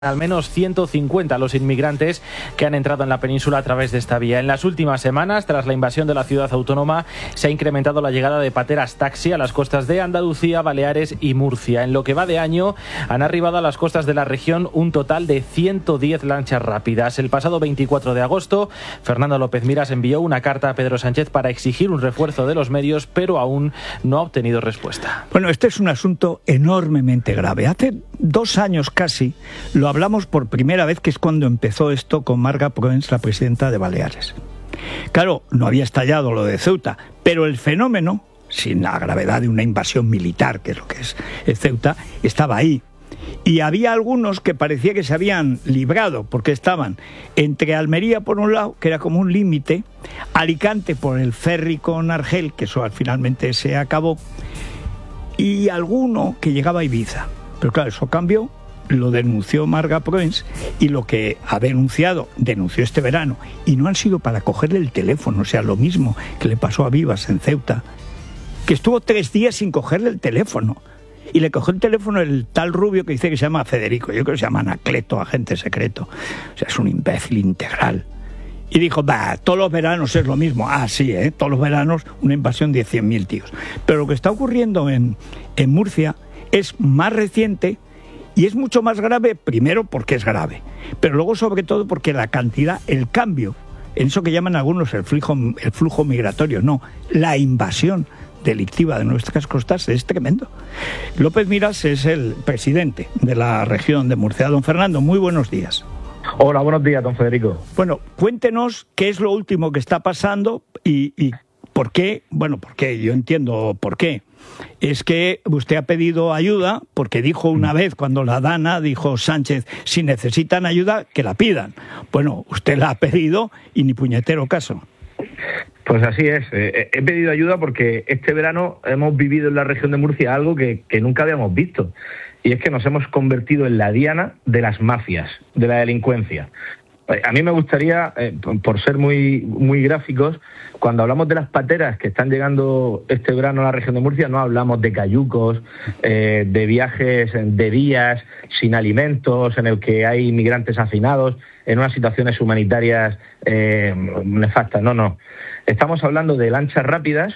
Al menos 150 los inmigrantes que han entrado en la península a través de esta vía. En las últimas semanas, tras la invasión de la ciudad autónoma, se ha incrementado la llegada de pateras taxi a las costas de Andalucía, Baleares y Murcia. En lo que va de año, han arribado a las costas de la región un total de 110 lanchas rápidas. El pasado 24 de agosto, Fernando López Miras envió una carta a Pedro Sánchez para exigir un refuerzo de los medios, pero aún no ha obtenido respuesta. Bueno, este es un asunto enormemente grave. Hace 2 años casi lo hablamos por primera vez, que es cuando empezó esto con Marga Proens, la presidenta de Baleares. Claro, no había estallado lo de Ceuta, pero el fenómeno, sin la gravedad de una invasión militar, que es lo que es Ceuta, estaba ahí. Y había algunos que parecía que se habían librado, porque estaban entre Almería por un lado, que era como un límite, Alicante por el ferry con Argel, que eso finalmente se acabó, y alguno que llegaba a Ibiza. Pero claro, eso cambió. Lo denunció Marga Proens y lo que ha denunció este verano, y no han sido para cogerle el teléfono, o sea, lo mismo que le pasó a Vivas en Ceuta, que estuvo 3 días sin cogerle el teléfono, y le cogió el teléfono el tal rubio que dice que se llama Federico, yo creo que se llama Anacleto, agente secreto, o sea, es un imbécil integral. Y dijo, todos los veranos es lo mismo. Sí, todos los veranos una invasión de 100.000 tíos. Pero lo que está ocurriendo en Murcia es más reciente. Y es mucho más grave, primero porque es grave, pero luego sobre todo porque la cantidad, el cambio, en eso que llaman algunos el flujo migratorio, no, la invasión delictiva de nuestras costas es tremendo. López Miras es el presidente de la región de Murcia. Don Fernando, muy buenos días. Hola, buenos días, don Federico. Bueno, cuéntenos qué es lo último que está pasando y por qué, porque yo entiendo por qué. Es que usted ha pedido ayuda porque dijo una vez, cuando la Dana, dijo Sánchez, si necesitan ayuda, que la pidan. Bueno, usted la ha pedido y ni puñetero caso. Pues así es. He pedido ayuda porque este verano hemos vivido en la región de Murcia algo que nunca habíamos visto. Y es que nos hemos convertido en la diana de las mafias, de la delincuencia. A mí me gustaría, por ser muy gráficos, cuando hablamos de las pateras que están llegando este verano a la región de Murcia, no hablamos de cayucos, de viajes de días sin alimentos, en el que hay inmigrantes hacinados, en unas situaciones humanitarias nefastas. No. Estamos hablando de lanchas rápidas,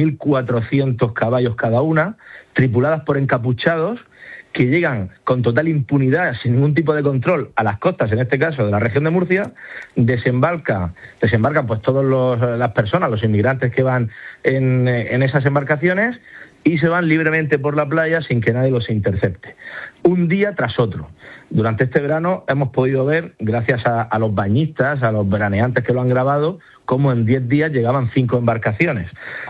1.400 caballos cada una, tripuladas por encapuchados, que llegan con total impunidad, sin ningún tipo de control, a las costas, en este caso de la región de Murcia, desembarcan pues todas las personas, los inmigrantes que van en esas embarcaciones, y se van libremente por la playa sin que nadie los intercepte. Un día tras otro. Durante este verano hemos podido ver, gracias a los bañistas, a los veraneantes que lo han grabado, cómo en 10 días llegaban 5 embarcaciones.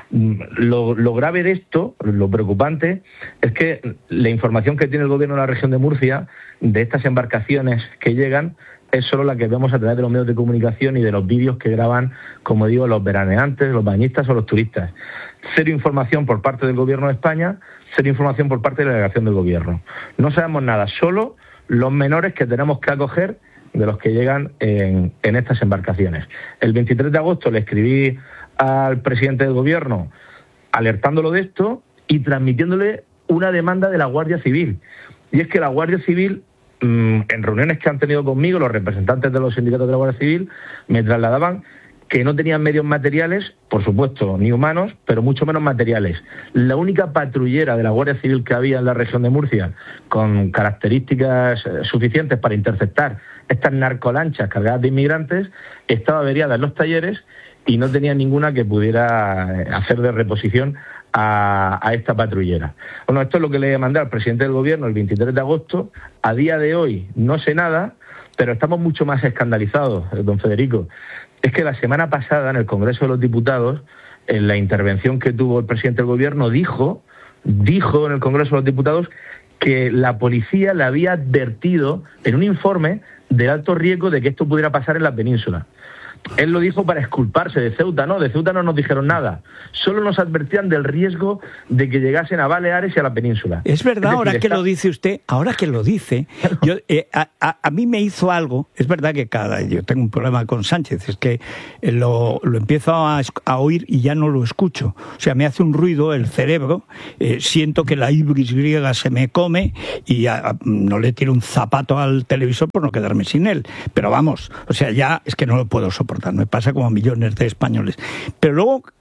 Lo grave de esto, lo preocupante, es que la información que tiene el gobierno de la región de Murcia de estas embarcaciones que llegan es solo la que vemos a través de los medios de comunicación y de los vídeos que graban, como digo, los veraneantes, los bañistas o los turistas. Cero información por parte del gobierno de España, cero información por parte de la delegación del gobierno. No sabemos nada, solo los menores que tenemos que acoger de los que llegan en estas embarcaciones. El 23 de agosto le escribí al presidente del gobierno alertándolo de esto y transmitiéndole una demanda de la Guardia Civil. Y es que la Guardia Civil, en reuniones que han tenido conmigo, los representantes de los sindicatos de la Guardia Civil, me trasladaban que no tenían medios materiales, por supuesto, ni humanos, pero mucho menos materiales. La única patrullera de la Guardia Civil que había en la región de Murcia, con características suficientes para interceptar estas narcolanchas cargadas de inmigrantes, estaba averiada en los talleres y no tenía ninguna que pudiera hacer de reposición a esta patrullera. Bueno, esto es lo que le mandé al presidente del gobierno el 23 de agosto. A día de hoy no sé nada, pero estamos mucho más escandalizados, don Federico. Es que la semana pasada, en el Congreso de los Diputados, en la intervención que tuvo el presidente del gobierno, dijo en el Congreso de los Diputados que la policía le había advertido en un informe del alto riesgo de que esto pudiera pasar en la península. él lo dijo para exculparse de Ceuta, ¿no? De Ceuta no nos dijeron nada. Solo nos advertían del riesgo de que llegasen a Baleares y a la península. Es verdad, ahora que lo dice usted, yo, a mí me hizo algo. Es verdad que yo tengo un problema con Sánchez, es que lo empiezo a oír y ya no lo escucho. O sea, me hace un ruido el cerebro, siento que la ibris griega se me come y no le tiro un zapato al televisor por no quedarme sin él. Pero vamos, o sea, ya es que no lo puedo soportar, me pasa como a millones de españoles. Pero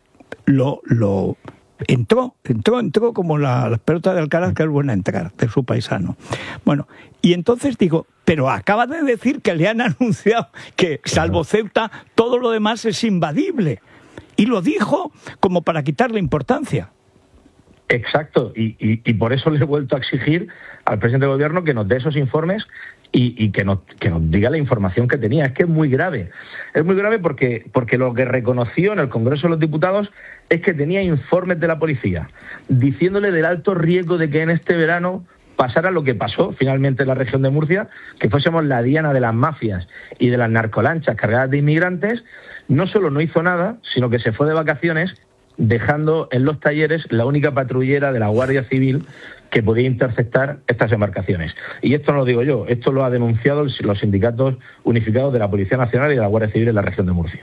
luego entró como la pelota de Alcaraz, que es buena entrar, de su paisano. Bueno, y entonces digo, pero acaba de decir que le han anunciado que, salvo Ceuta, todo lo demás es invadible. Y lo dijo como para quitarle importancia. Exacto, y por eso le he vuelto a exigir al presidente del gobierno que nos dé esos informes y que nos diga la información que tenía. Es que es muy grave. Es muy grave porque lo que reconoció en el Congreso de los Diputados es que tenía informes de la policía diciéndole del alto riesgo de que en este verano pasara lo que pasó finalmente en la región de Murcia, que fuésemos la diana de las mafias y de las narcolanchas cargadas de inmigrantes. No solo no hizo nada, sino que se fue de vacaciones dejando en los talleres la única patrullera de la Guardia Civil que podía interceptar estas embarcaciones. Y esto no lo digo yo, esto lo ha denunciado los sindicatos unificados de la Policía Nacional y de la Guardia Civil en la región de Murcia.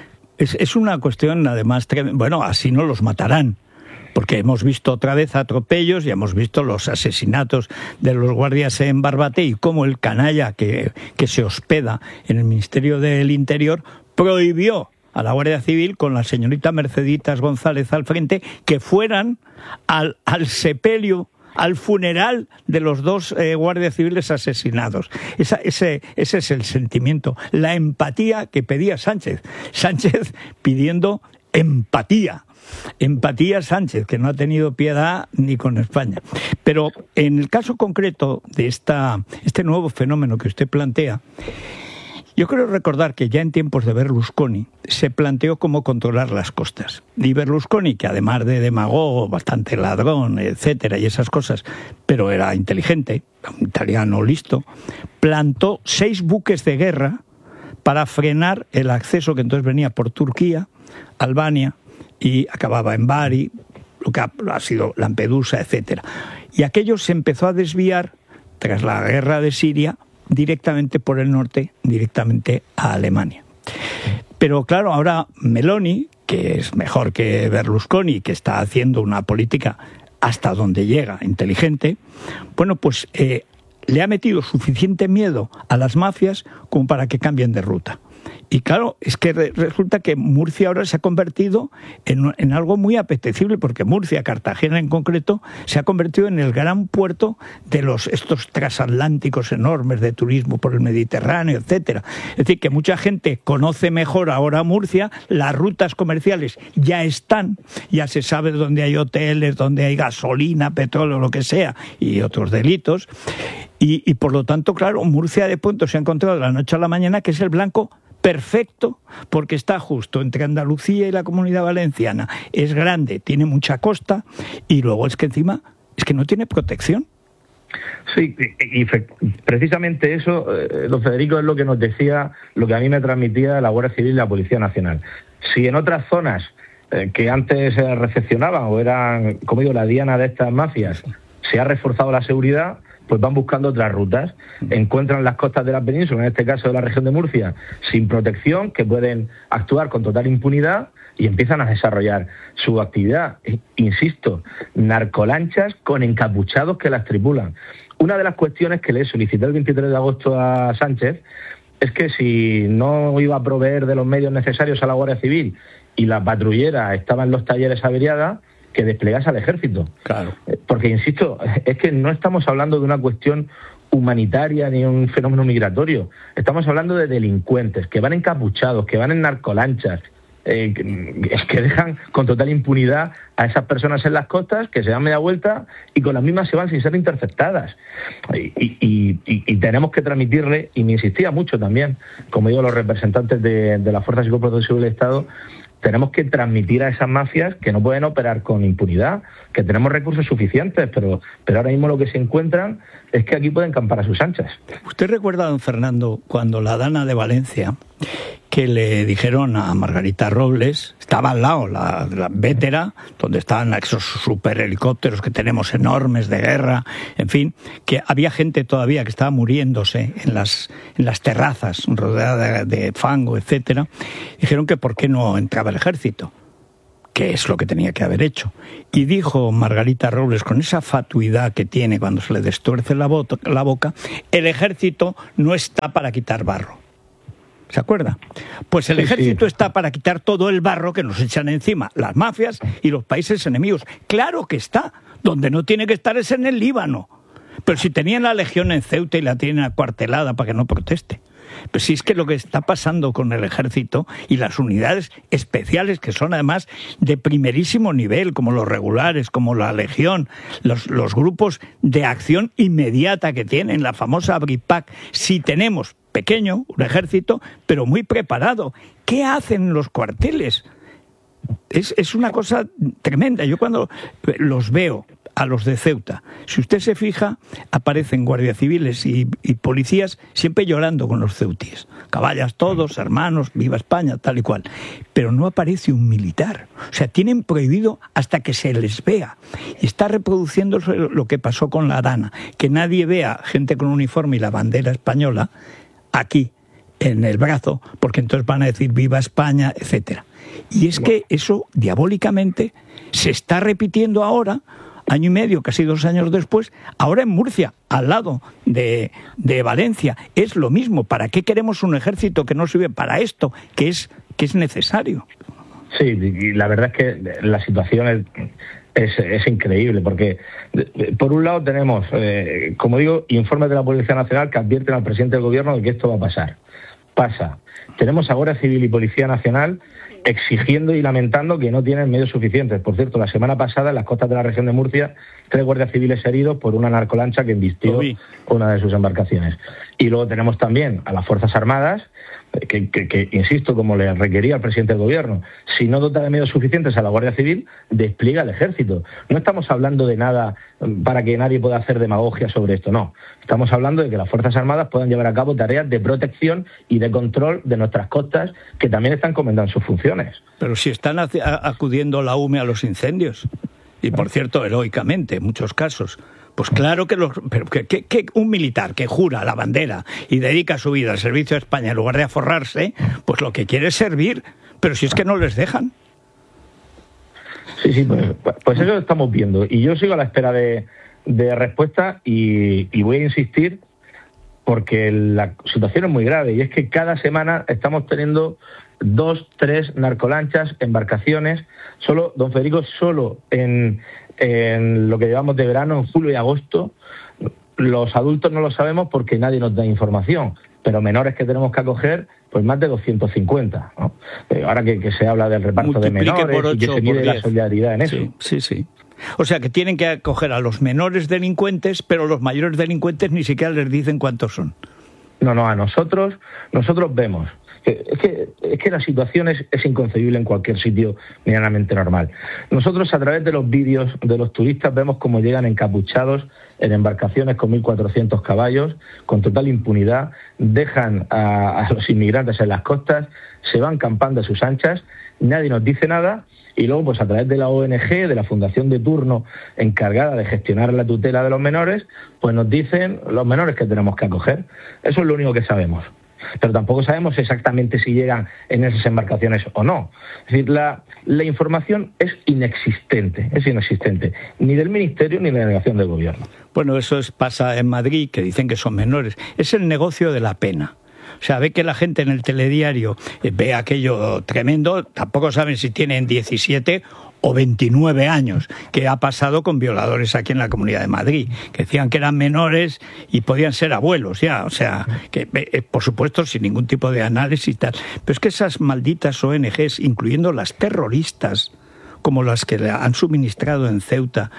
Es una cuestión, además, bueno, así no los matarán, porque hemos visto otra vez atropellos y hemos visto los asesinatos de los guardias en Barbate y cómo el canalla que se hospeda en el Ministerio del Interior prohibió a la Guardia Civil, con la señorita Merceditas González al frente, que fueran al sepelio, al funeral de los dos guardias civiles asesinados. Ese es el sentimiento, la empatía que pedía Sánchez. Sánchez pidiendo empatía. Empatía Sánchez, que no ha tenido piedad ni con España. Pero en el caso concreto de este nuevo fenómeno que usted plantea, yo creo recordar que ya en tiempos de Berlusconi se planteó cómo controlar las costas. Y Berlusconi, que además de demagogo, bastante ladrón, etcétera, y esas cosas, pero era inteligente, un italiano listo, plantó 6 buques de guerra para frenar el acceso que entonces venía por Turquía, Albania, y acababa en Bari, lo que ha sido Lampedusa, etcétera. Y aquello se empezó a desviar, tras la guerra de Siria, directamente por el norte, directamente a Alemania. Pero claro, ahora Meloni, que es mejor que Berlusconi, que está haciendo una política hasta donde llega, inteligente, bueno, pues le ha metido suficiente miedo a las mafias como para que cambien de ruta. Y claro, es que resulta que Murcia ahora se ha convertido en algo muy apetecible, porque Murcia, Cartagena en concreto, se ha convertido en el gran puerto de estos transatlánticos enormes de turismo por el Mediterráneo, etcétera. Es decir, que mucha gente conoce mejor ahora Murcia, las rutas comerciales ya están, ya se sabe dónde hay hoteles, dónde hay gasolina, petróleo, lo que sea, y otros delitos. Y por lo tanto, claro, Murcia de pronto se ha encontrado de la noche a la mañana que es el blanco perfecto, porque está justo entre Andalucía y la Comunidad Valenciana. Es grande, tiene mucha costa y luego es que encima es que no tiene protección. Sí, y precisamente eso, don Federico, es lo que nos decía, lo que a mí me transmitía la Guardia Civil y la Policía Nacional. Si en otras zonas que antes se recepcionaban o eran, como digo, la diana de estas mafias, se ha reforzado la seguridad, pues van buscando otras rutas. Encuentran las costas de la península, en este caso de la región de Murcia, sin protección, que pueden actuar con total impunidad y empiezan a desarrollar su actividad. Insisto, narcolanchas con encapuchados que las tripulan. Una de las cuestiones que le solicité el 23 de agosto a Sánchez es que si no iba a proveer de los medios necesarios a la Guardia Civil y la patrullera estaba en los talleres averiada, que desplegase al ejército. Claro. Porque, insisto, es que no estamos hablando de una cuestión humanitaria ni un fenómeno migratorio. Estamos hablando de delincuentes que van encapuchados, que van en narcolanchas, que dejan con total impunidad a esas personas en las costas, que se dan media vuelta y con las mismas se van sin ser interceptadas. Y tenemos que transmitirle, y me insistía mucho también, como digo, los representantes de las Fuerzas y Cuerpos de Seguridad del Estado, tenemos que transmitir a esas mafias que no pueden operar con impunidad, que tenemos recursos suficientes, pero ahora mismo lo que se encuentran es que aquí pueden campar a sus anchas. ¿Usted recuerda, don Fernando, cuando la Dana de Valencia que le dijeron a Margarita Robles, estaba al lado la vétera, donde estaban esos superhelicópteros que tenemos enormes de guerra, en fin, que había gente todavía que estaba muriéndose en las terrazas, rodeada de fango, etcétera. Dijeron que por qué no entraba el ejército, que es lo que tenía que haber hecho. Y dijo Margarita Robles, con esa fatuidad que tiene cuando se le destuerce la boca, el ejército no está para quitar barro. ¿Se acuerda? Pues el ejército está para quitar todo el barro que nos echan encima las mafias y los países enemigos. Claro que está. Donde no tiene que estar es en el Líbano. Pero si tenían la legión en Ceuta y la tienen acuartelada para que no proteste. Pues si es que lo que está pasando con el ejército y las unidades especiales, que son además de primerísimo nivel, como los regulares, como la legión, los grupos de acción inmediata que tienen, la famosa Abripac, si tenemos pequeño, un ejército, pero muy preparado. ¿Qué hacen en los cuarteles? Es una cosa tremenda. Yo cuando los veo a los de Ceuta, si usted se fija, aparecen guardias civiles y policías siempre llorando con los ceutíes. Caballas todos, hermanos, viva España, tal y cual. Pero no aparece un militar. O sea, tienen prohibido hasta que se les vea. Y está reproduciendo lo que pasó con la Dana. Que nadie vea gente con uniforme y la bandera española aquí, en el brazo, porque entonces van a decir viva España, etcétera. Y es que eso, diabólicamente, se está repitiendo ahora, año y medio, casi 2 años después, ahora en Murcia, al lado de Valencia. Es lo mismo. ¿Para qué queremos un ejército que no sirve para esto, que es necesario? Sí, y la verdad es que la situación es increíble, porque por un lado tenemos, como digo, informes de la Policía Nacional que advierten al presidente del gobierno de que esto va a pasar. Pasa. Tenemos a Guardia Civil y Policía Nacional exigiendo y lamentando que no tienen medios suficientes. Por cierto, la semana pasada en las costas de la región de Murcia, 3 guardias civiles heridos por una narcolancha que embistió una de sus embarcaciones. Y luego tenemos también a las Fuerzas Armadas, que insisto, como le requería el presidente del gobierno, si no dota de medios suficientes a la Guardia Civil, despliega el ejército. No estamos hablando de nada para que nadie pueda hacer demagogia sobre esto, no. Estamos hablando de que las Fuerzas Armadas puedan llevar a cabo tareas de protección y de control de nuestras costas, que también están encomendando sus funciones. Pero si están acudiendo la UME a los incendios, y por cierto, heroicamente, en muchos casos. Pues claro que un militar que jura la bandera y dedica su vida al servicio de España en lugar de aforrarse, pues lo que quiere es servir, pero si es que no les dejan. Sí, pues eso lo estamos viendo. Y yo sigo a la espera de respuesta y voy a insistir porque la situación es muy grave. Y es que cada semana estamos teniendo 2, 3 narcolanchas, embarcaciones. Solo, don Federico, solo en lo que llevamos de verano, en julio y agosto, los adultos no lo sabemos porque nadie nos da información, pero menores que tenemos que acoger, pues más de 250, ¿no? Ahora que se habla del reparto de menores y que se mide la solidaridad en eso. Sí. O sea, que tienen que acoger a los menores delincuentes, pero los mayores delincuentes ni siquiera les dicen cuántos son. No, a nosotros vemos. Es que la situación es inconcebible en cualquier sitio medianamente normal. Nosotros a través de los vídeos de los turistas vemos cómo llegan encapuchados en embarcaciones con 1.400 caballos, con total impunidad, dejan a los inmigrantes en las costas, se van campando a sus anchas, nadie nos dice nada, y luego pues a través de la ONG, de la fundación de turno encargada de gestionar la tutela de los menores, pues nos dicen los menores que tenemos que acoger. Eso es lo único que sabemos. Pero tampoco sabemos exactamente si llegan en esas embarcaciones o no. Es decir, la información es inexistente, ni del Ministerio ni de la delegación del Gobierno. Bueno, eso pasa en Madrid, que dicen que son menores. Es el negocio de la pena. O sea, ve que la gente en el telediario ve aquello tremendo, tampoco saben si tienen 17 o 29 años, que ha pasado con violadores aquí en la Comunidad de Madrid, que decían que eran menores y podían ser abuelos ya, o sea, que por supuesto sin ningún tipo de análisis y tal. Pero es que esas malditas ONGs, incluyendo las terroristas, como las que le han suministrado en Ceuta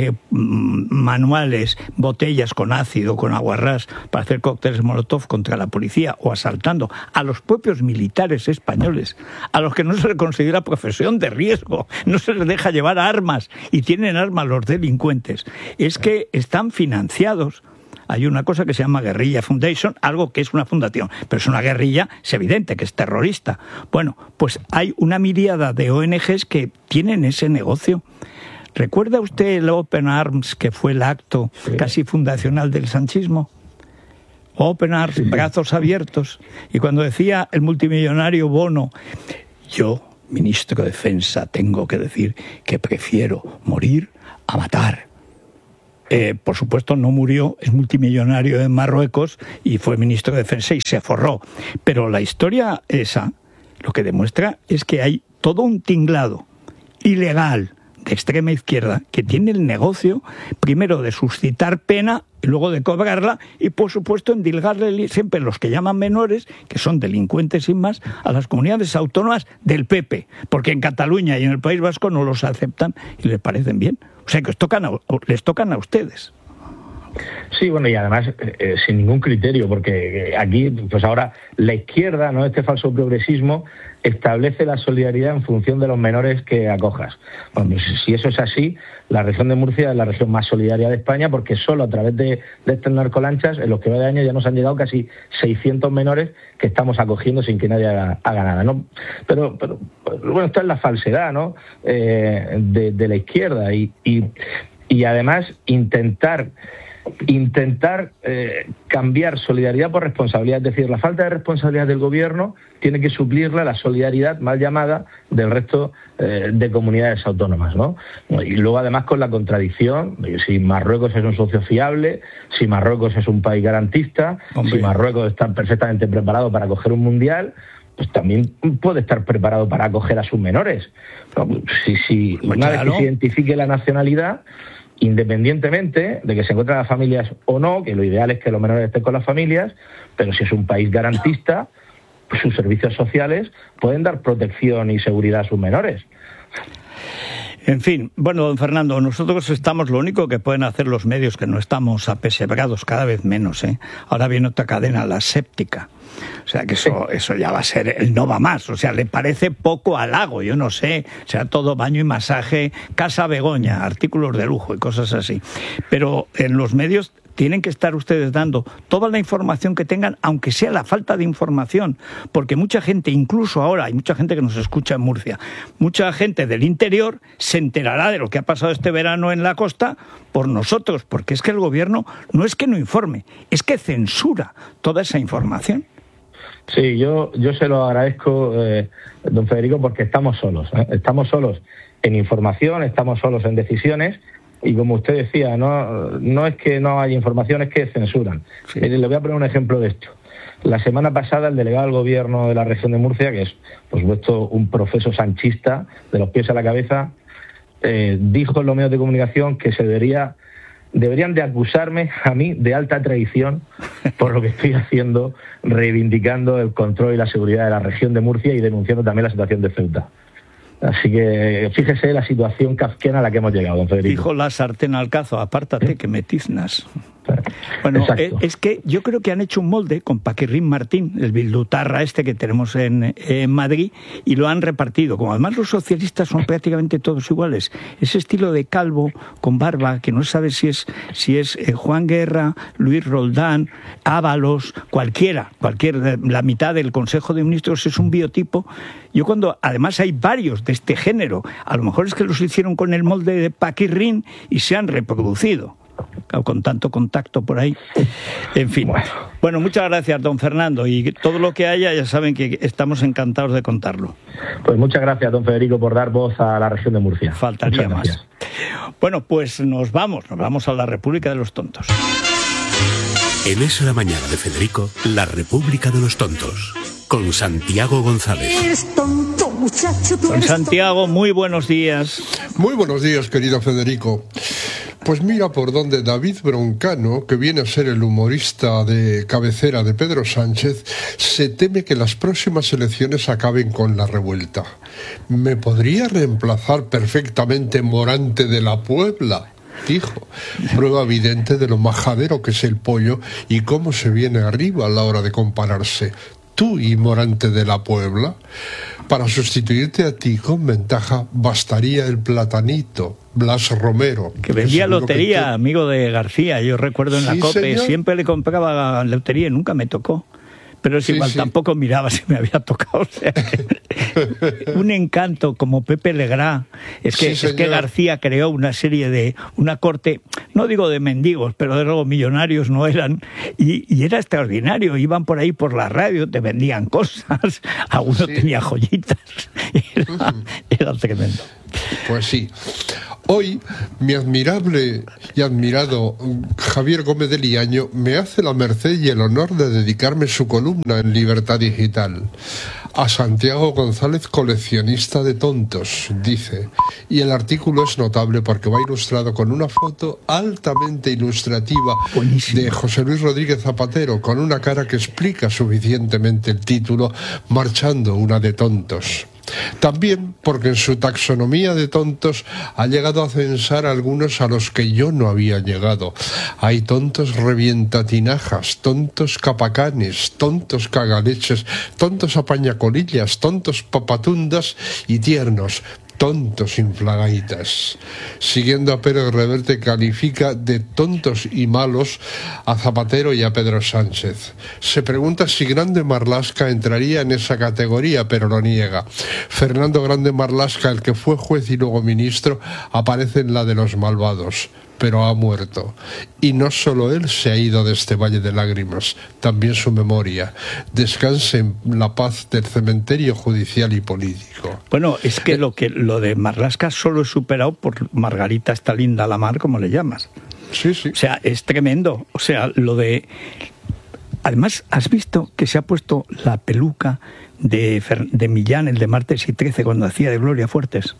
manuales, botellas con ácido, con aguarrás, para hacer cócteles molotov contra la policía, o asaltando a los propios militares españoles, a los que no se les considera profesión de riesgo, no se les deja llevar armas, y tienen armas los delincuentes. Es que están financiados hay una cosa que se llama Guerrilla Foundation, algo que es una fundación, pero es una guerrilla, es evidente que es terrorista. Bueno, pues hay una miríada de ONGs que tienen ese negocio. ¿Recuerda usted el Open Arms, que fue el acto casi fundacional del sanchismo? Open Arms, brazos abiertos. Y cuando decía el multimillonario Bono, yo, ministro de Defensa, tengo que decir que prefiero morir a matar. Por supuesto no murió, es multimillonario en Marruecos y fue ministro de Defensa y se forró. Pero la historia esa lo que demuestra es que hay todo un tinglado ilegal de extrema izquierda que tiene el negocio primero de suscitar pena y luego de cobrarla y por supuesto endilgarle siempre los que llaman menores, que son delincuentes sin más, a las comunidades autónomas del PP, porque en Cataluña y en el País Vasco no los aceptan y les parecen bien. O sea que les tocan a ustedes. Sí, bueno, y además sin ningún criterio, porque aquí, pues ahora la izquierda, ¿no? Este falso progresismo establece la solidaridad en función de los menores que acojas. Bueno, pues si eso es así, la región de Murcia es la región más solidaria de España, porque solo a través de estas narcolanchas, en los que va de año ya nos han llegado casi 600 menores que estamos acogiendo sin que nadie haga nada, ¿no? Pero bueno, esto es la falsedad, ¿no? De la izquierda y además intentar cambiar solidaridad por responsabilidad, es decir, la falta de responsabilidad del gobierno tiene que suplirla la solidaridad mal llamada del resto de comunidades autónomas, ¿no? Y luego además con la contradicción de que si Marruecos es un socio fiable, si Marruecos es un país garantista, si Marruecos está perfectamente preparado para acoger un mundial, pues también puede estar preparado para acoger a sus menores. Si una vez que se identifique la nacionalidad, independientemente de que se encuentren las familias o no, que lo ideal es que los menores estén con las familias, pero si es un país garantista, pues sus servicios sociales pueden dar protección y seguridad a sus menores. En fin, bueno, don Fernando, nosotros estamos, lo único que pueden hacer los medios, que no estamos apesebrados cada vez menos, ¿eh? Ahora viene otra cadena, La Séptica. O sea que eso ya va a ser el no va más. O sea, le parece poco halago, yo no sé. O sea, todo baño y masaje, Casa Begoña, artículos de lujo y cosas así. Pero en los medios tienen que estar ustedes dando toda la información que tengan, aunque sea la falta de información, porque mucha gente, incluso ahora, hay mucha gente que nos escucha en Murcia, mucha gente del interior se enterará de lo que ha pasado este verano en la costa por nosotros, porque es que el gobierno no es que no informe, es que censura toda esa información. Sí, yo se lo agradezco, don Federico, porque estamos solos, ¿eh? Estamos solos en información, estamos solos en decisiones. Y como usted decía, no es que no haya información, es que censuran. Sí. Le voy a poner un ejemplo de esto. La semana pasada el delegado del gobierno de la región de Murcia, que es por supuesto un profeso sanchista de los pies a la cabeza, dijo en los medios de comunicación que deberían de acusarme a mí de alta traición por lo que estoy haciendo, reivindicando el control y la seguridad de la región de Murcia y denunciando también la situación de Ceuta. Así que fíjese la situación kafkiana a la que hemos llegado, don Federico. Dijo la sartén al cazo, apártate que me tiznas. Bueno, es que yo creo que han hecho un molde con Paquirrín Martín, el bildutarra este que tenemos en Madrid, y lo han repartido. Como además los socialistas son prácticamente todos iguales, ese estilo de calvo con barba, que no sabe si es Juan Guerra, Luis Roldán, Ábalos, la mitad del Consejo de Ministros es un biotipo. Yo cuando, además hay varios de este género, a lo mejor es que los hicieron con el molde de Paquirrín y se han reproducido. Con tanto contacto por ahí. En fin. Bueno, muchas gracias, don Fernando. Y todo lo que haya, ya saben que estamos encantados de contarlo. Pues muchas gracias, don Federico, por dar voz a la región de Murcia. Faltaría más. Bueno, pues nos vamos a la República de los Tontos. En Es la Mañana de Federico, la República de los Tontos, con Santiago González. Eres tonto, muchacho. Don Santiago, muy buenos días. Muy buenos días, querido Federico. Pues mira por dónde David Broncano, que viene a ser el humorista de cabecera de Pedro Sánchez, se teme que las próximas elecciones acaben con la revuelta. ¿Me podría reemplazar perfectamente Morante de la Puebla? Dijo, prueba evidente de lo majadero que es el pollo y cómo se viene arriba a la hora de compararse. tú y Morante de la Puebla. Para sustituirte a ti con ventaja bastaría el platanito, Blas Romero. Que vendía lotería, amigo de García. Yo recuerdo en la COPE, señor. Siempre le compraba lotería y nunca me tocó. Pero es igual, tampoco miraba si me había tocado. O sea, un encanto como Pepe Legrá. Es que García creó una serie de, una corte, no digo de mendigos, pero de luego millonarios no eran, y era extraordinario. Iban por ahí por la radio, te vendían cosas, alguno tenía joyitas. Era tremendo. Pues sí. Hoy, mi admirable y admirado Javier Gómez de Liaño me hace la merced y el honor de dedicarme su columna en Libertad Digital. A Santiago González, coleccionista de tontos, dice. Y el artículo es notable porque va ilustrado con una foto altamente ilustrativa de José Luis Rodríguez Zapatero, con una cara que explica suficientemente el título, marchando una de tontos. También porque en su taxonomía de tontos ha llegado a censar algunos a los que yo no había llegado. Hay tontos revientatinajas, tontos capacanes, tontos cagaleches, tontos apañacolillas, tontos papatundas y tiernos, tontos inflagaitas. Siguiendo a Pérez Reverte, califica de tontos y malos a Zapatero y a Pedro Sánchez. Se pregunta si Grande Marlaska entraría en esa categoría, pero lo niega. Fernando Grande Marlaska, el que fue juez y luego ministro, aparece en la de los malvados, pero ha muerto. Y no solo él se ha ido de este valle de lágrimas, también su memoria. Descanse en la paz del cementerio judicial y político. Bueno, es que lo de Marlaska solo es superado por Margarita esta linda la mar, como le llamas. Sí, sí. O sea, es tremendo. O sea, lo de... Además, ¿has visto que se ha puesto la peluca de Millán, el de Martes y 13, cuando hacía de Gloria Fuertes?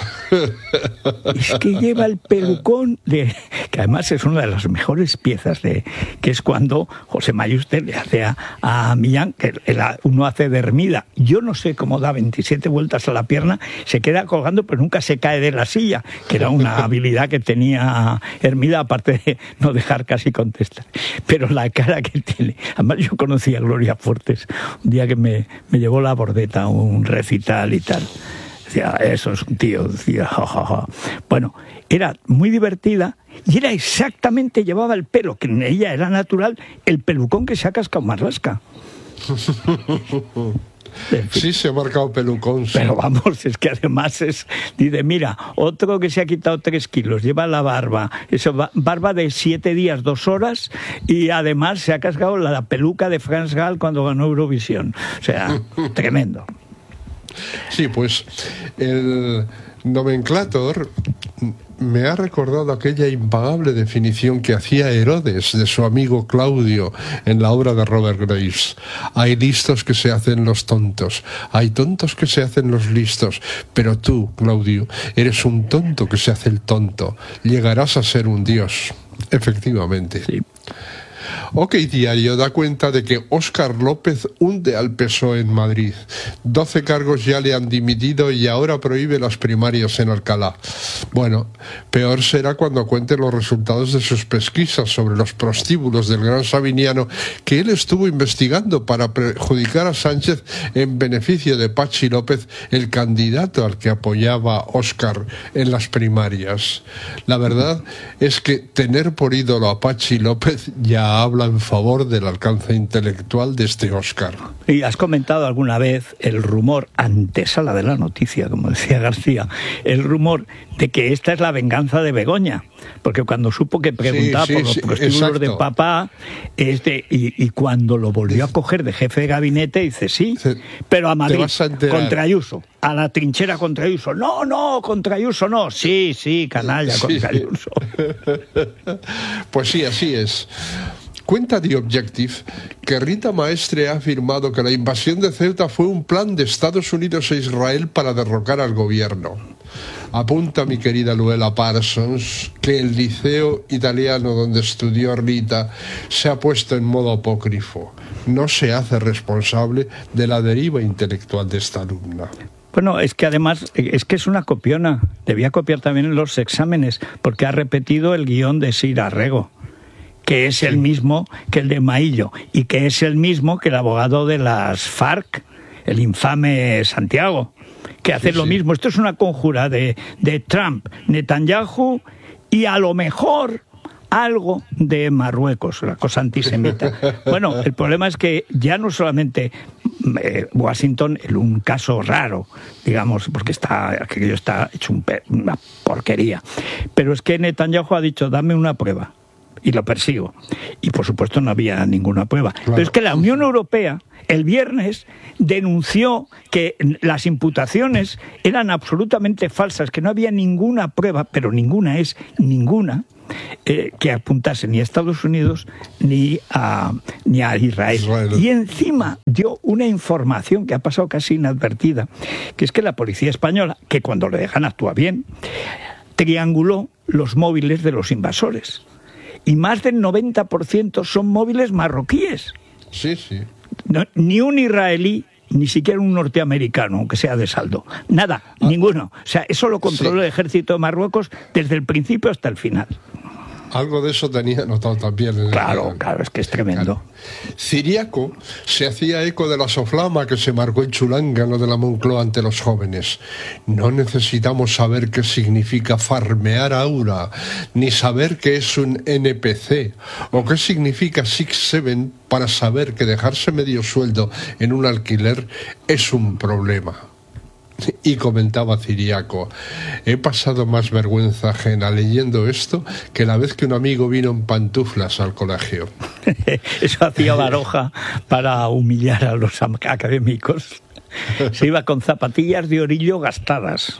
Es que lleva el pelucón que además es una de las mejores piezas que es cuando José Mayuste le hace a Millán, que uno hace de Hermida. Yo no sé cómo da 27 vueltas a la pierna, se queda colgando pero nunca se cae de la silla, que era una habilidad que tenía Hermida, aparte de no dejar casi contestar. Pero la cara que tiene, además yo conocí a Gloria Fuertes un día que me llevó la Bordeta a un recital y tal. Decía, eso es un tío, decía, jajaja. Bueno, era muy divertida y era exactamente, llevaba el pelo, que en ella era natural, el pelucón que se ha cascado Marlaska. Sí, se ha marcado pelucón. Sí. Pero vamos, es que además dice, mira, otro que se ha quitado 3 kilos, lleva la barba, eso, barba de 7 días, 2 horas, y además se ha cascado la peluca de Franz Gall cuando ganó Eurovisión. O sea, tremendo. Sí, pues el nomenclator me ha recordado aquella impagable definición que hacía Herodes de su amigo Claudio en la obra de Robert Graves. Hay listos que se hacen los tontos, hay tontos que se hacen los listos, pero tú, Claudio, eres un tonto que se hace el tonto. Llegarás a ser un dios. Efectivamente. Sí. OK Diario da cuenta de que Óscar López hunde al PSOE en Madrid. 12 cargos ya le han dimitido y ahora prohíbe las primarias en Alcalá. Bueno, peor será cuando cuente los resultados de sus pesquisas sobre los prostíbulos del Gran Sabiniano que él estuvo investigando para perjudicar a Sánchez en beneficio de Pachi López, el candidato al que apoyaba Óscar en las primarias. La verdad es que tener por ídolo a Pachi López ya habla en favor del alcance intelectual de este Óscar. Y has comentado alguna vez el rumor, antesala de la noticia, como decía García, el rumor de que esta es la venganza de Begoña, porque cuando supo que preguntaba por los prostíbulos de papá, y cuando lo volvió a coger de jefe de gabinete, dice pero a Madrid, contra Ayuso, a la trinchera contra Ayuso. No, contra Ayuso no. Sí, canalla, contra Ayuso. Pues sí, así es. Cuenta The Objective que Rita Maestre ha afirmado que la invasión de Ceuta fue un plan de Estados Unidos e Israel para derrocar al gobierno. Apunta mi querida Luella Parsons que el liceo italiano donde estudió Rita se ha puesto en modo apócrifo. No se hace responsable de la deriva intelectual de esta alumna. Bueno, es que además, es una copiona. Debía copiar también en los exámenes, porque ha repetido el guión de Sir Arrego. que es el mismo que el de Maillo y que es el mismo que el abogado de las FARC, el infame Santiago, que hace lo mismo. Esto es una conjura de Trump, Netanyahu y a lo mejor algo de Marruecos, la cosa antisemita. Bueno, el problema es que ya no solamente Washington, en un caso raro, digamos, porque aquello está hecho una porquería, pero es que Netanyahu ha dicho, dame una prueba, y lo persigo. Y por supuesto no había ninguna prueba. Claro. Pero es que la Unión Europea el viernes denunció que las imputaciones eran absolutamente falsas, que no había ninguna prueba, pero ninguna, que apuntase ni a Estados Unidos ni a Israel. Y encima dio una información que ha pasado casi inadvertida, que es que la policía española, que cuando le dejan actúa bien, trianguló los móviles de los invasores. Y más del 90% son móviles marroquíes. Sí, sí. No, ni un israelí, ni siquiera un norteamericano, aunque sea de saldo. Nada, ninguno. O sea, eso lo controló el ejército de Marruecos desde el principio hasta el final. Algo de eso tenía notado también. Claro, es que es tremendo. Claro. Ciriaco se hacía eco de la soflama que se marcó en Chulángano de la Moncloa ante los jóvenes. No necesitamos saber qué significa farmear aura, ni saber qué es un NPC, o qué significa 6-7 para saber que dejarse medio sueldo en un alquiler es un problema. Y comentaba Ciriaco, he pasado más vergüenza ajena leyendo esto que la vez que un amigo vino en pantuflas al colegio. Eso hacía Baroja para humillar a los académicos. Se iba con zapatillas de orillo gastadas.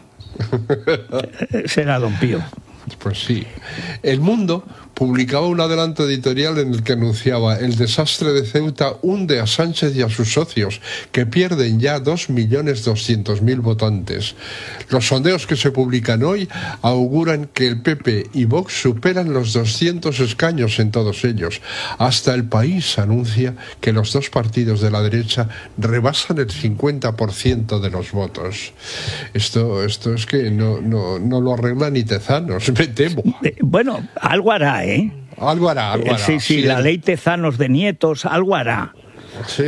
Ese era Don Pío. Pues sí. El Mundo publicaba un adelanto editorial en el que anunciaba: el desastre de Ceuta hunde a Sánchez y a sus socios, que pierden ya 2.200.000 votantes. Los sondeos que se publican hoy auguran que el PP y Vox superan los 200 escaños en todos ellos. Hasta El País anuncia que los dos partidos de la derecha rebasan el 50% de los votos. Esto es que no lo arregla ni Tezanos, me temo. Bueno, algo hará, ¿eh? Algo hará. Sí, la ley Tezanos de Nietos, algo hará. Sí.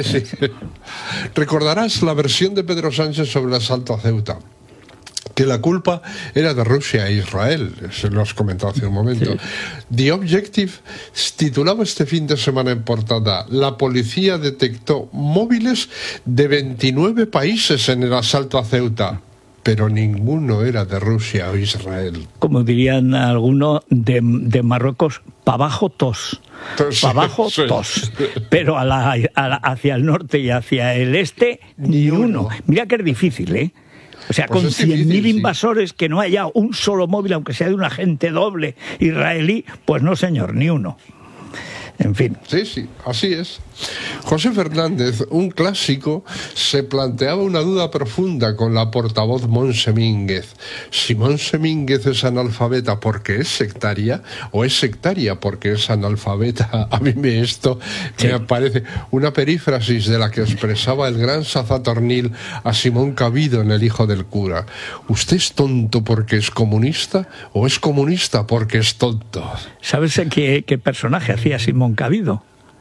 Recordarás la versión de Pedro Sánchez sobre el asalto a Ceuta, que la culpa era de Rusia e Israel, se lo has comentado hace un momento. Sí. The Objective titulaba este fin de semana en portada: la policía detectó móviles de 29 países en el asalto a Ceuta, pero ninguno era de Rusia o Israel. Como dirían algunos de Marruecos, para abajo tos. Para abajo tos. Pero hacia el norte y hacia el este, ni uno. Mira que es difícil, ¿eh? O sea, pues con 100.000 invasores, que no haya un solo móvil, aunque sea de un agente doble israelí, pues no, señor, ni uno. En fin. Sí, así es. José Fernández, un clásico, se planteaba una duda profunda con la portavoz Montse Mínguez. Si Montse Mínguez es analfabeta porque es sectaria, o es sectaria porque es analfabeta. A mí me parece una perífrasis de la que expresaba el gran Sazatornil a Simón Cabido en El hijo del cura. ¿Usted es tonto porque es comunista o es comunista porque es tonto? ¿Sabes qué personaje hacía Simón Cabido?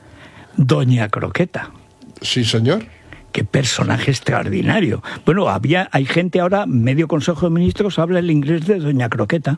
Doña Croqueta. Sí, señor. Qué personaje extraordinario. Bueno, hay gente ahora, medio Consejo de Ministros, habla el inglés de Doña Croqueta.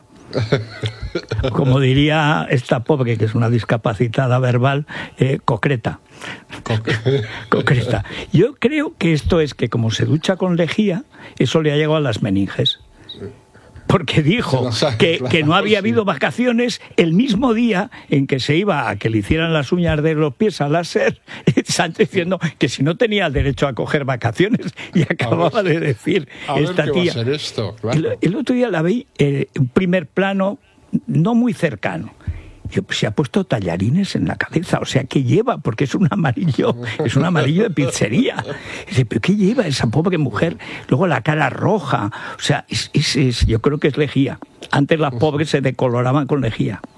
Como diría esta pobre, que es una discapacitada verbal, concreta. Concreta. Yo creo que esto es que, como se ducha con lejía, eso le ha llegado a las meninges. Porque dijo que no había habido vacaciones el mismo día en que se iba a que le hicieran las uñas de los pies a láser, Sánchez diciendo que si no tenía derecho a coger vacaciones, y acababa de decir esta tía. Va a ser esto, claro. El otro día la vi un primer plano no muy cercano. Se ha puesto tallarines en la cabeza, o sea, ¿qué lleva? Porque es un amarillo de pizzería. Dice, ¿pero qué lleva esa pobre mujer? Luego la cara roja, o sea, yo creo que es lejía. Antes las pobres se decoloraban con lejía.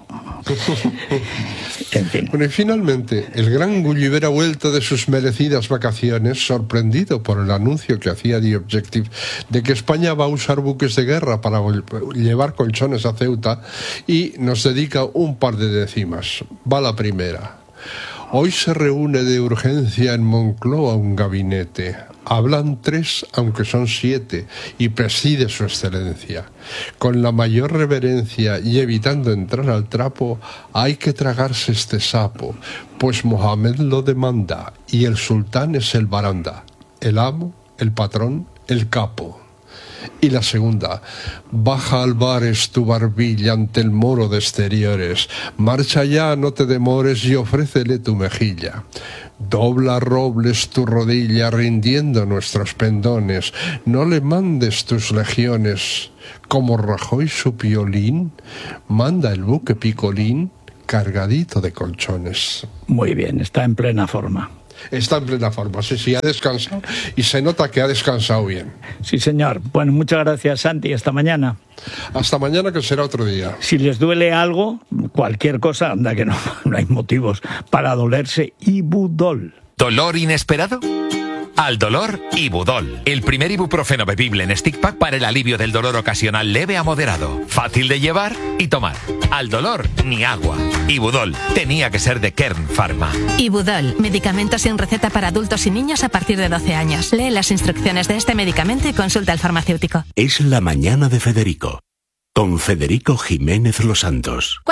En fin. Bueno, y finalmente, el gran Gulliver ha vuelto de sus merecidas vacaciones, sorprendido por el anuncio que hacía The Objective de que España va a usar buques de guerra para llevar colchones a Ceuta, y nos dedica un par de décimas. Va la primera. Hoy se reúne de urgencia en Moncloa un gabinete. Hablan 3, aunque son 7, y preside su excelencia. Con la mayor reverencia y evitando entrar al trapo, hay que tragarse este sapo, pues Mohamed lo demanda, y el sultán es el baranda, el amo, el patrón, el capo. Y la segunda, baja al bares tu barbilla ante el moro de exteriores, marcha ya, no te demores, y ofrécele tu mejilla. Dobla robles tu rodilla rindiendo nuestros pendones, no le mandes tus legiones. Como Rajoy su piolín, manda el buque picolín cargadito de colchones. Muy bien, está en plena forma. Está en plena forma, sí, ha descansado y se nota que ha descansado bien. Sí, señor. Bueno, muchas gracias, Santi. Hasta mañana. Hasta mañana, que será otro día. Si les duele algo, cualquier cosa, anda que no hay motivos para dolerse. Ibudol. ¿Dolor inesperado? Al dolor, Ibudol. El primer ibuprofeno bebible en stick pack para el alivio del dolor ocasional leve a moderado. Fácil de llevar y tomar. Al dolor, ni agua. Ibudol. Tenía que ser de Kern Pharma. Ibudol. Medicamento sin receta para adultos y niños a partir de 12 años. Lee las instrucciones de este medicamento y consulta al farmacéutico. Es la mañana de Federico, con Federico Jiménez Los Santos.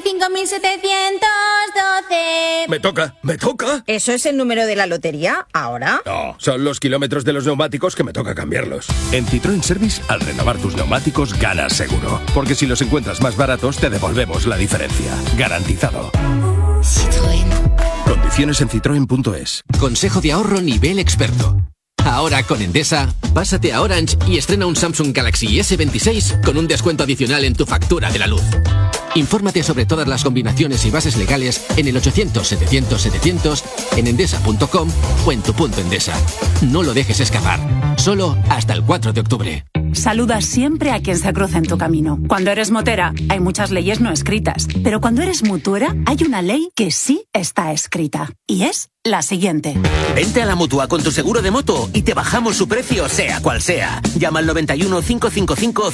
45.712. Me toca. ¿Eso es el número de la lotería ahora? No, son los kilómetros de los neumáticos que me toca cambiarlos. En Citroën Service, al renovar tus neumáticos, ganas seguro. Porque si los encuentras más baratos, te devolvemos la diferencia. Garantizado. Citroën. Condiciones en citroen.es. Consejo de ahorro nivel experto. Ahora con Endesa, pásate a Orange y estrena un Samsung Galaxy S26 con un descuento adicional en tu factura de la luz. Infórmate sobre todas las combinaciones y bases legales en el 800-700-700, en endesa.com o en tu punto Endesa. No lo dejes escapar. Solo hasta el 4 de octubre. Saluda siempre a quien se cruza en tu camino. Cuando eres motera, hay muchas leyes no escritas. Pero cuando eres mutuera, hay una ley que sí está escrita. Y es la siguiente. Vente a la Mutua con tu seguro de moto y te bajamos su precio, sea cual sea. Llama al 91 555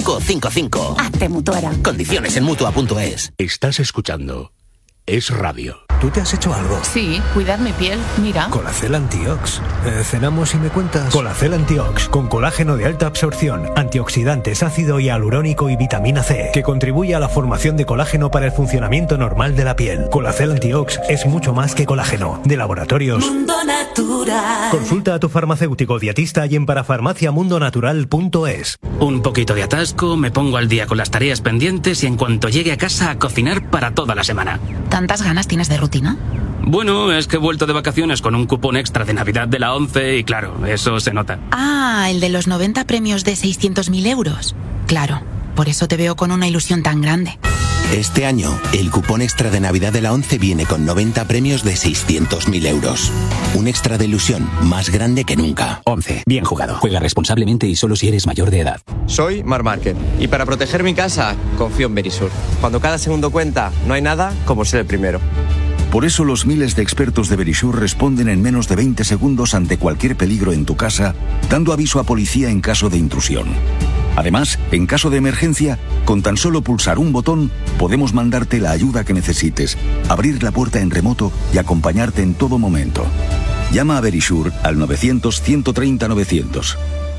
5555. Hazte mutuera. Condiciones en Mutua.es. Estás escuchando Es Radio. ¿Tú te has hecho algo? Sí, cuidar mi piel, mira. Colacel Antiox. Cenamos y me cuentas. Colacel Antiox, con colágeno de alta absorción, antioxidantes, ácido hialurónico y vitamina C, que contribuye a la formación de colágeno para el funcionamiento normal de la piel. Colacel Antiox es mucho más que colágeno. De Laboratorios Mundo Natural. Consulta a tu farmacéutico dietista y en parafarmaciamundonatural.es. Un poquito de atasco, me pongo al día con las tareas pendientes y en cuanto llegue a casa a cocinar para toda la semana. ¿Tantas ganas tienes de rutina? Bueno, es que he vuelto de vacaciones con un cupón extra de Navidad de la 11 y claro, eso se nota. Ah, el de los 90 premios de 600.000 euros. Claro, por eso te veo con una ilusión tan grande. Este año, el cupón extra de Navidad de la 11 viene con 90 premios de 600.000 euros. Un extra de ilusión más grande que nunca. 11. Bien jugado. Juega responsablemente y solo si eres mayor de edad. Soy Marc Márquez y para proteger mi casa, confío en Verisur. Cuando cada segundo cuenta, no hay nada como ser el primero. Por eso los miles de expertos de Verisur responden en menos de 20 segundos ante cualquier peligro en tu casa, dando aviso a policía en caso de intrusión. Además, en caso de emergencia, con tan solo pulsar un botón, podemos mandarte la ayuda que necesites, abrir la puerta en remoto y acompañarte en todo momento. Llama a Verisur al 900-130-900.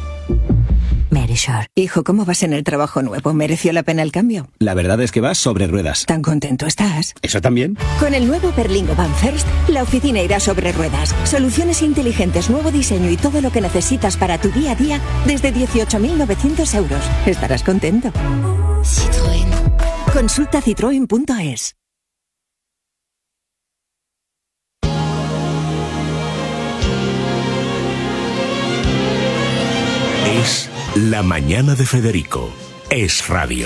Verisur. Hijo, ¿cómo vas en el trabajo nuevo? ¿Mereció la pena el cambio? La verdad es que vas sobre ruedas. ¿Tan contento estás? ¿Eso también? Con el nuevo Berlingo Van First, la oficina irá sobre ruedas. Soluciones inteligentes, nuevo diseño y todo lo que necesitas para tu día a día desde 18.900 euros. Estarás contento. Citroën. Consulta citroen.es. Es la mañana de Federico. Es Radio.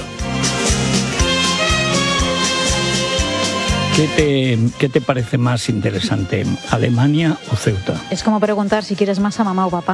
¿Qué te parece más interesante, Alemania o Ceuta? Es como preguntar si quieres más a mamá o papá.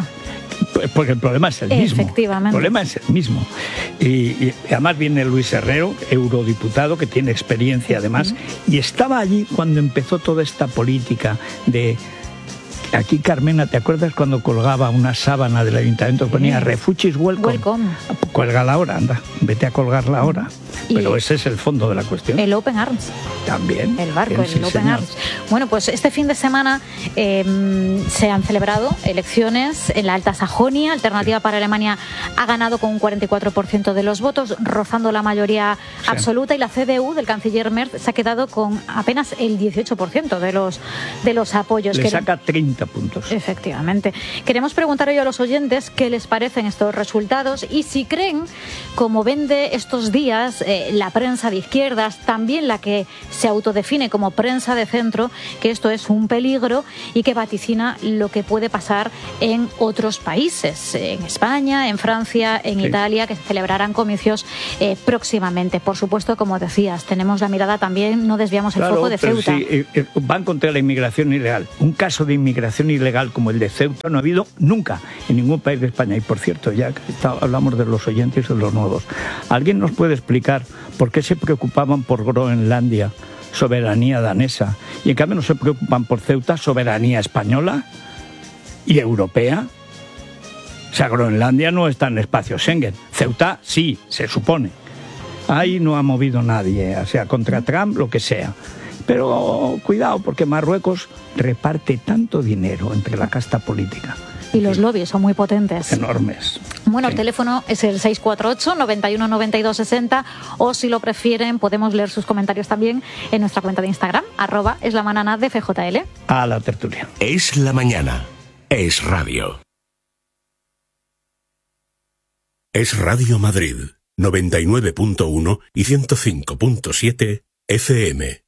Porque el problema es el mismo. Efectivamente. El problema es el mismo. Y además viene Luis Herrero, eurodiputado, que tiene experiencia además, y estaba allí cuando empezó toda esta política de... Aquí, Carmena, ¿te acuerdas cuando colgaba una sábana del ayuntamiento que ponía Refugees Welcome? Cuélgala ahora, anda, vete a colgarla ahora. Pero ese es el fondo de la cuestión. El Open Arms. También. El barco, bien, el sí, Open señor. Arms. Bueno, pues este fin de semana se han celebrado elecciones en la Alta Sajonia. Alternativa para Alemania ha ganado con un 44% de los votos, rozando la mayoría absoluta, y la CDU del canciller Merz se ha quedado con apenas el 18% de los apoyos. Le saca 30 puntos. Efectivamente. Queremos preguntar hoy a los oyentes qué les parecen estos resultados y si creen, como vende estos días la prensa de izquierdas, también la que se autodefine como prensa de centro, que esto es un peligro y que vaticina lo que puede pasar en otros países, en España, en Francia, en Italia, que se celebrarán comicios próximamente. Por supuesto, como decías, tenemos la mirada también, no desviamos el foco de Ceuta. Sí, van contra la inmigración ilegal. Un caso de inmigración ilegal como el de Ceuta no ha habido nunca en ningún país de España. Y por cierto, ya que hablamos de los oyentes y de los nuevos, ¿alguien nos puede explicar por qué se preocupaban por Groenlandia, soberanía danesa, y en cambio no se preocupan por Ceuta, soberanía española y europea? O sea, Groenlandia no está en el espacio Schengen. Ceuta sí, se supone. Ahí no ha movido nadie, o sea, contra Trump, lo que sea. Pero cuidado, porque Marruecos reparte tanto dinero entre la casta política. Y los lobbies son muy potentes. Enormes. Bueno, el teléfono es el 648 91 92 60, o si lo prefieren podemos leer sus comentarios también en nuestra cuenta de Instagram, @eslamanana de FJL. A la tertulia. Es la mañana. Es radio. Es Radio Madrid, 99.1 y 105.7 FM.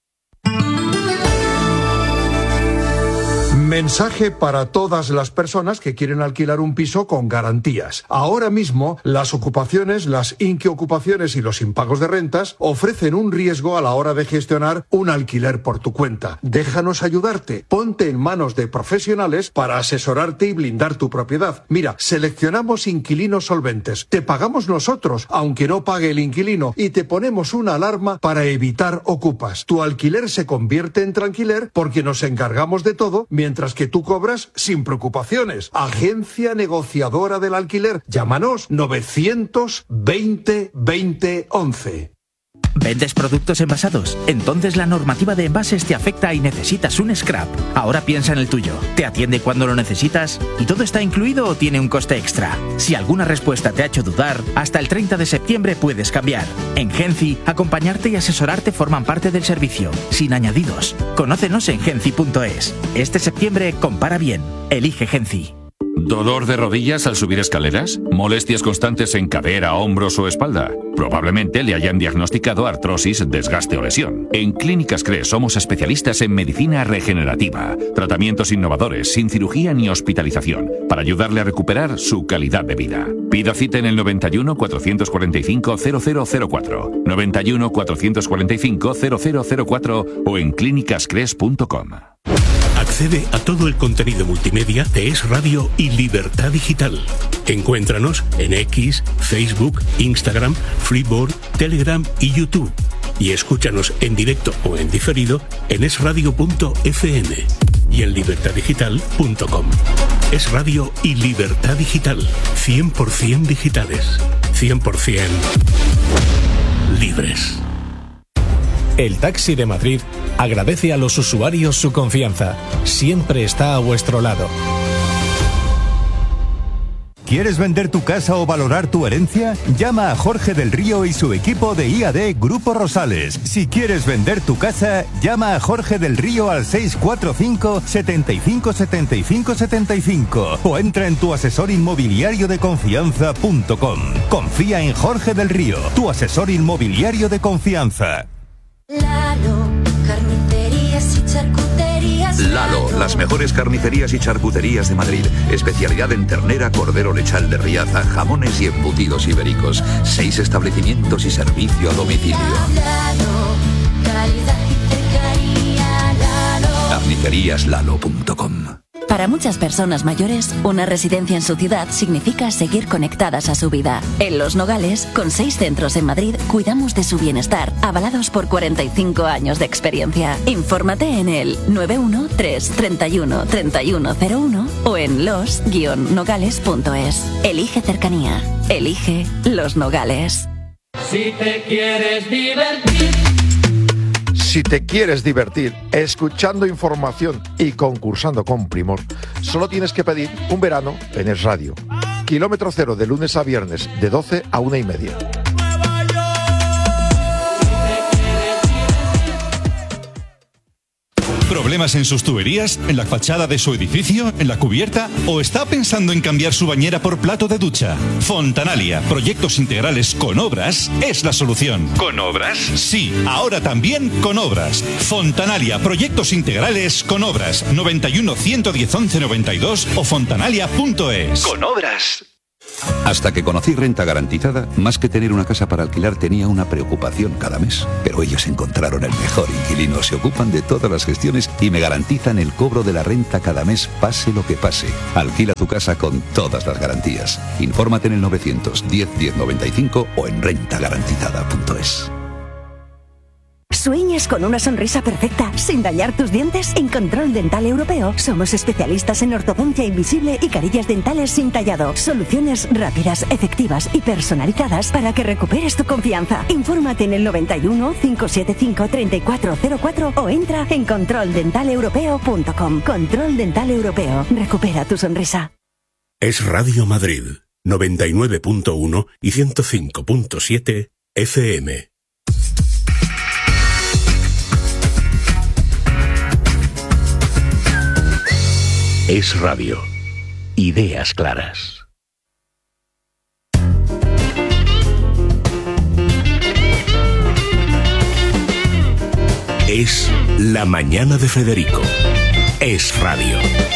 Mensaje para todas las personas que quieren alquilar un piso con garantías. Ahora mismo, las ocupaciones, las inquiocupaciones y los impagos de rentas ofrecen un riesgo a la hora de gestionar un alquiler por tu cuenta. Déjanos ayudarte. Ponte en manos de profesionales para asesorarte y blindar tu propiedad. Mira, seleccionamos inquilinos solventes. Te pagamos nosotros, aunque no pague el inquilino, y te ponemos una alarma para evitar ocupas. Tu alquiler se convierte en tranquiler porque nos encargamos de todo, mientras que tú cobras sin preocupaciones. Agencia negociadora del alquiler. Llámanos 920 20 11. ¿Vendes productos envasados? Entonces la normativa de envases te afecta y necesitas un scrap. Ahora piensa en el tuyo. ¿Te atiende cuando lo necesitas? ¿Y todo está incluido o tiene un coste extra? Si alguna respuesta te ha hecho dudar, hasta el 30 de septiembre puedes cambiar. En Genci, acompañarte y asesorarte forman parte del servicio, sin añadidos. Conócenos en genci.es. Este septiembre compara bien. Elige Genci. ¿Dolor de rodillas al subir escaleras? ¿Molestias constantes en cadera, hombros o espalda? Probablemente le hayan diagnosticado artrosis, desgaste o lesión. En Clínicas CRES somos especialistas en medicina regenerativa. Tratamientos innovadores, sin cirugía ni hospitalización, para ayudarle a recuperar su calidad de vida. Pida cita en el 91 445 0004, 91 445 0004 o en clínicascres.com. Accede a todo el contenido multimedia de Es Radio y Libertad Digital. Encuéntranos en X, Facebook, Instagram, Flipboard, Telegram y YouTube. Y escúchanos en directo o en diferido en esradio.fm y en libertaddigital.com. Es Radio y Libertad Digital. 100% digitales. 100% libres. El Taxi de Madrid agradece a los usuarios su confianza. Siempre está a vuestro lado. ¿Quieres vender tu casa o valorar tu herencia? Llama a Jorge del Río y su equipo de IAD Grupo Rosales. Si quieres vender tu casa, llama a Jorge del Río al 645 75 75 75 o entra en tuasesorinmobiliariodeconfianza.com. Confía en Jorge del Río, tu asesor inmobiliario de confianza. Lalo, carnicerías y charcuterías. Lalo, las mejores carnicerías y charcuterías de Madrid. Especialidad en ternera, cordero lechal de Riaza, jamones y embutidos ibéricos. 6 establecimientos y servicio a domicilio. Lalo, calidad y cercanía. Lalo. Carniceríaslalo.com. Para muchas personas mayores, una residencia en su ciudad significa seguir conectadas a su vida. En Los Nogales, con 6 centros en Madrid, cuidamos de su bienestar, avalados por 45 años de experiencia. Infórmate en el 913-31-3101 o en los-nogales.es. Elige cercanía. Elige Los Nogales. Si te quieres divertir. Si te quieres divertir escuchando información y concursando con primor, solo tienes que pedir un verano en Es Radio. Kilómetro cero de lunes a viernes de 12 a 1:30. ¿Problemas en sus tuberías? ¿En la fachada de su edificio? ¿En la cubierta? ¿O está pensando en cambiar su bañera por plato de ducha? Fontanalia, proyectos integrales con obras, es la solución. ¿Con obras? Sí, ahora también con obras. Fontanalia, proyectos integrales con obras. 91 110 11 92 o fontanalia.es. Con obras. Hasta que conocí Renta Garantizada, más que tener una casa para alquilar tenía una preocupación cada mes. Pero ellos encontraron el mejor inquilino, se ocupan de todas las gestiones y me garantizan el cobro de la renta cada mes, pase lo que pase. Alquila tu casa con todas las garantías. Infórmate en el 910 1095 o en rentagarantizada.es. ¿Sueñas con una sonrisa perfecta sin dañar tus dientes? En Control Dental Europeo somos especialistas en ortodoncia invisible y carillas dentales sin tallado. Soluciones rápidas, efectivas y personalizadas para que recuperes tu confianza. Infórmate en el 91 575 3404 o entra en controldentalepropeo.com. Control Dental Europeo. Recupera tu sonrisa. Es Radio Madrid, 99.1 y 105.7 FM. Es Radio. Ideas claras. Es La Mañana de Federico. Es Radio.